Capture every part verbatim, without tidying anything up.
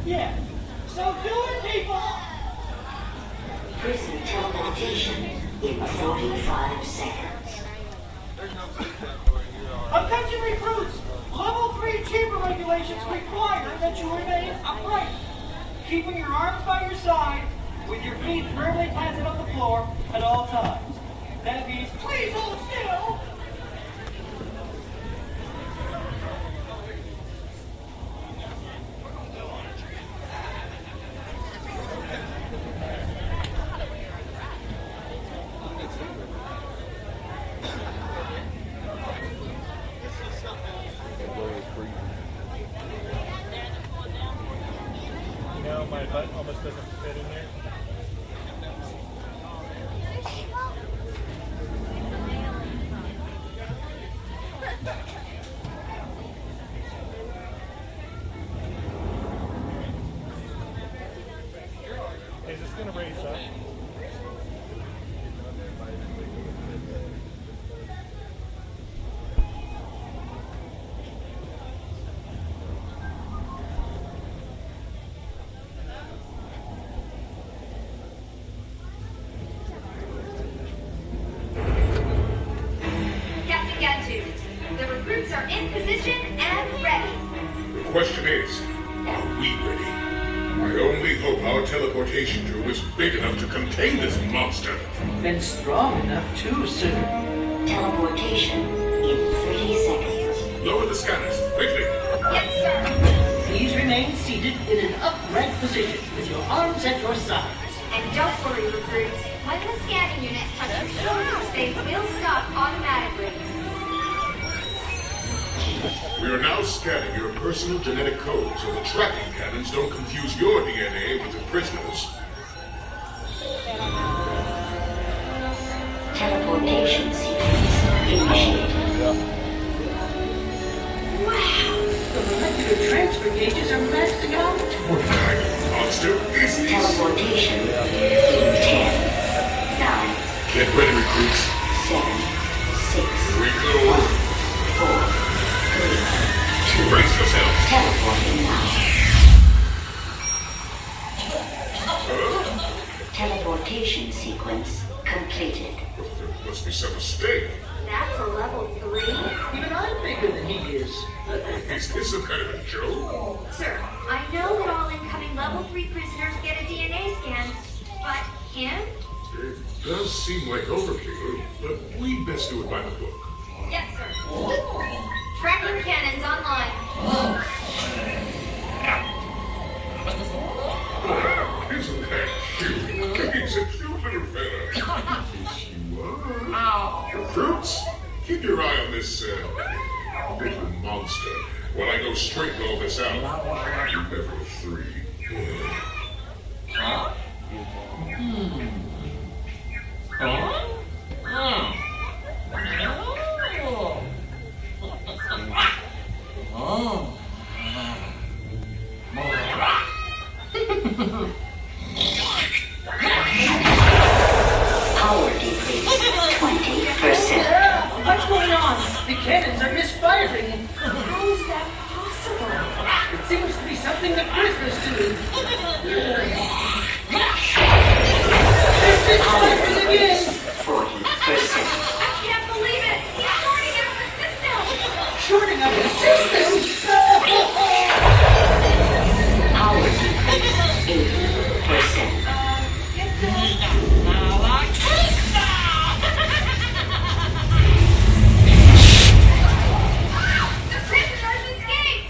Yeah. So do it, people! Prison teleportation in forty-five seconds. Attention recruits! Level three chamber regulations require that you remain upright, keeping your arms by your side, with your feet firmly planted on the floor at all times. That means, please hold still! No, my butt almost doesn't fit in there. Is this going to raise up? Captain Gattu, the recruits are in position and ready. The question is, are we ready? I only hope our teleportation tube is big enough to contain this monster. And strong enough too, sir. Teleportation in thirty seconds. Lower the scanners, quickly. Yes, sir. Please remain seated in an upright position with your arms at your sides. And don't worry, recruits. When the scanning units touch your shoulders, they will stop automatically. We are now scanning your personal genetic code so the tracking cannons don't confuse your D N A with the prisoners. Teleportation sequence initiated. Wow! The molecular transfer gauges are maxing out. What kind of monster is this? Teleportation in ten, nine, Get ready, recruits. seven, six, Here we go. four, three, two. Brace yourselves. Teleporting now. Huh? Teleportation sequence completed. There must be some mistake. That's a level three. Even I'm bigger than he is. Is this some kind of a joke? Sir, I know that all incoming level three prisoners get a D N A scan, but him? It does seem like overkill, but we'd best do it by the book. Yes, sir. Tracking cannons online. Oh, isn't that cute? He's a cute little fella. Yes, you are. Recruits, keep your eye on this, uh, big monster while I go straighten all this out. Level three. Power decrease twenty percent. What's going on? The cannons are misfiring. How is that possible? It seems to be something the prisoners do. They're misfiring again. forty percent. I can't believe it! He's shorting out the system! Shorting up the system. Power decrease eighty percent. Get the... The prisoners escaped!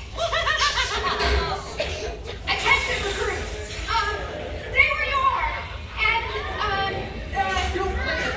Attention, recruits! Um, stay where you are! And, uh, uh... Don't let the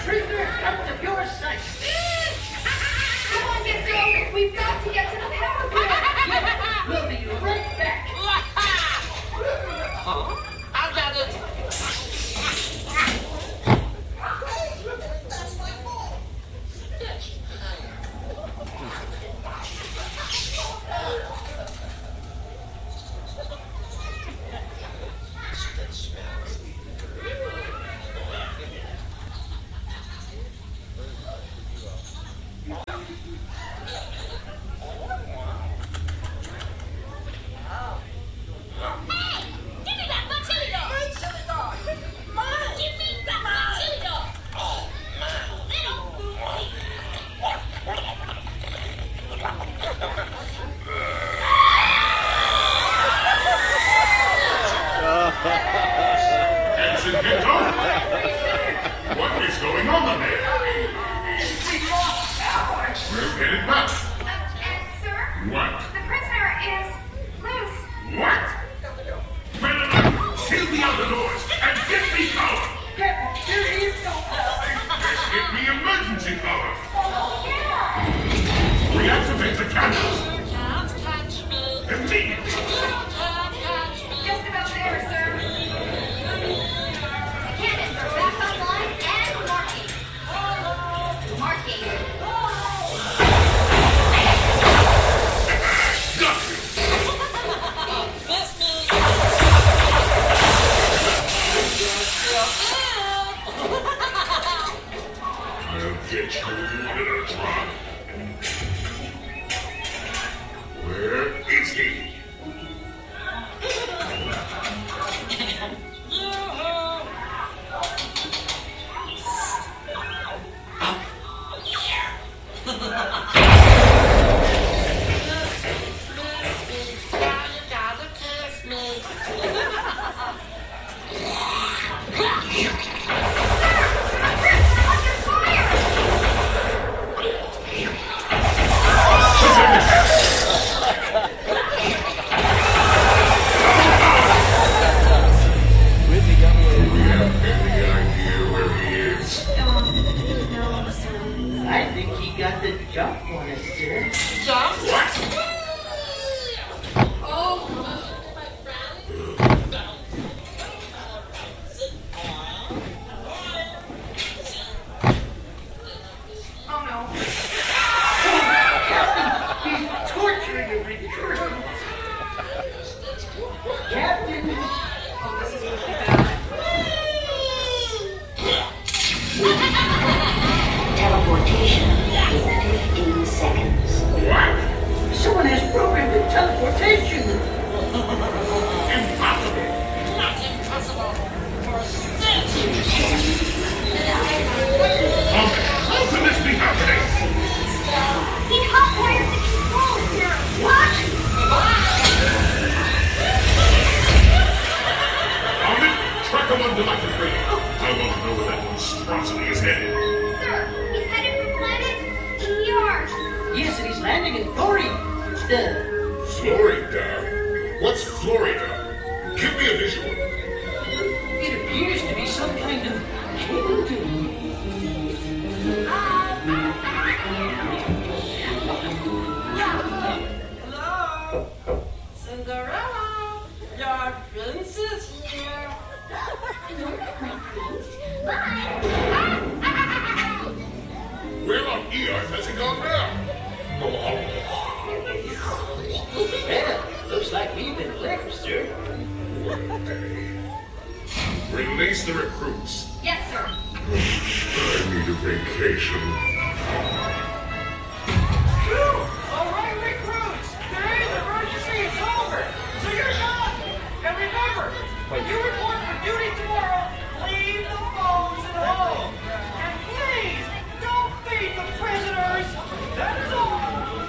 tea. I think he got the jump on us, sir. Jump? What? Oh no. He's torturing the recruits. Captain! Oh, this is really bad. Teleportation in fifteen seconds. What? Someone has programmed the teleportation! Impossible. Not impossible. For six. How can this be happening? He hotwired the controls here. What? Ahmed, track him under my debris. I want to know where that monstrosity is headed. Sir, he's headed for planet E R. Yes, and he's landing in Florida. Florida? What's Florida? Give me a visual. It appears to be some kind of kingdom. Hello. Cinderella. Your prince is here. Where on earth has he gone now? Well, looks like we've been licked, sir. What a day. Release the recruits. Yes, sir. I need a vacation.